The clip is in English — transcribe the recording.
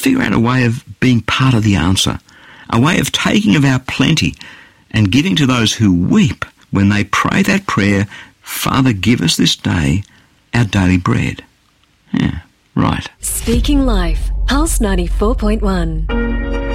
Figure out a way of being part of the answer, a way of taking of our plenty and giving to those who weep when they pray that prayer, Father, give us this day our daily bread. Yeah, right. Speaking Life, Pulse 94.1.